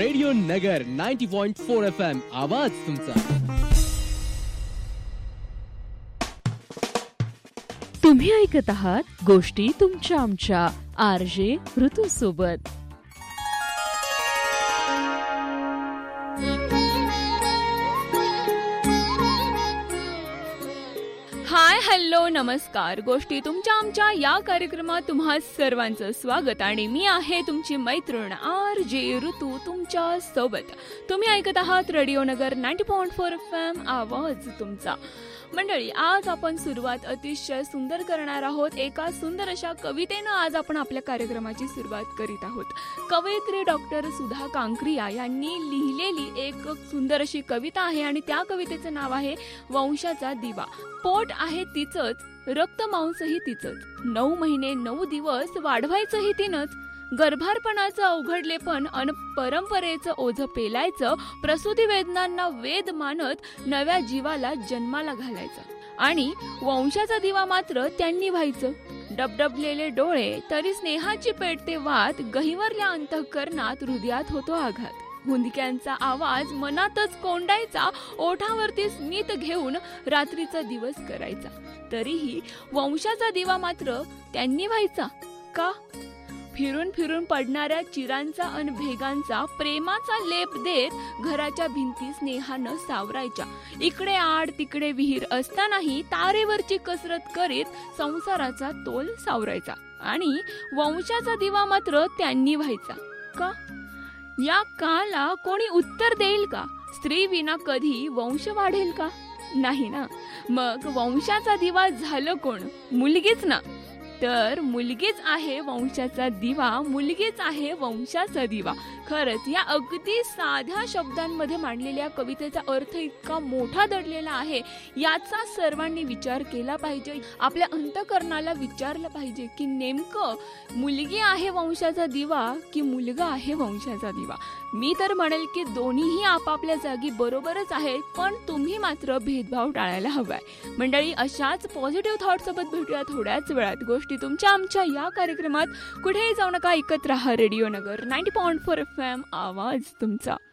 Radio नगर 90.4 FM आवाज तुमचा. तुम्ही ऐकत आहात गोष्टी तुमच्या आमच्या RJ ऋतू सोबत. हाय हॅलो नमस्कार. गोष्टी तुमच्या आमच्या या कार्यक्रमात तुम्हा सर्वांचं स्वागत आणि मी आहे तुमची मैत्रीण RJ ऋतू तुमच्या सोबत. तुम्ही ऐकत आहात रेडिओ नगर 90.4 FM आवाज तुमचा. मंडळी, आज आपण सुरुवात अतिशय सुंदर करणार आहोत. एका सुंदर अशा कवितेनं आज आपण आपल्या कार्यक्रमाची सुरुवात करीत आहोत. कवयित्री डॉक्टर सुधा कांक्रिया यांनी लिहिलेली एक सुंदर अशी कविता आहे आणि त्या कवितेचं नाव आहे वंशाचा दिवा. पोट आहे तिचंच, रक्त मांसही तिचंच, 9 महिने 9 दिवस वाढवायचंही तिनंच, गर्भारपणाचं अवघडलेपण अन परंपरेचं ओझं पेलायचं, प्रसूती वेदनांना वेद मानत नव्या जीवाला जन्माला घालायचं आणि वंशाचा दिवा मात्र त्यांनी व्हायचं. डबडबलेले डोळे तरी स्नेहाची पेटते वात, गहिवरल्या अंतःकरणात हृदयात होतो आघात. हुंदक्यांचा आवाज मनातच कोंडायचा, ओठावरती स्मित घेऊन रात्रीचा दिवस करायचा. तरीही वंशाचा दिवा मात्र त्यांनी व्हायचा का? फिरून फिरून पडणाऱ्या चिरांचा अन भेगांचा प्रेमाचा लेप देत घराच्या भिंती स्नेहानं सावरायच्या. इकडे आड तिकडे विहीर असतानाही तारेवरची कसरत करीत संसाराचा तोल सावरायचा. आणि वंशाचा दिवा मात्र त्यांनी व्हायचा का? या काला कोणी उत्तर देईल का? स्त्री विना कधी वंश वाढेल का? नाही ना. मग वंशाचा दिवा झालं कोण? मुलगीच ना. तर मुलगीच आहे वंशाचा दिवा, मुलगीच आहे वंशाचा दिवा. खरंच या अगदी साध्या शब्दांमध्ये मांडलेल्या कवितेचा अर्थ इतका मोठा दडलेला आहे, याचा सर्वांनी विचार केला पाहिजे. आपल्या अंतःकरणाला विचारलं पाहिजे की नेमकं मुलगी आहे वंशाचा दिवा की मुलगा आहे वंशाचा दिवा. मी तर म्हणेल की दोन्हीही आपापल्या जागी बरोबरच आहेत, पण तुम्ही मात्र भेदभाव टाळायला हवाय. मंडळी, अशाच पॉझिटिव्ह थॉट सोबत भेटूया थोड्याच वेळात गोष्टी तुमच्या आमच्या या कार्यक्रमात. कुठेही जाऊ नका, ऐकत राहा रेडिओ नगर 90.4 FM आवाज तुमचा.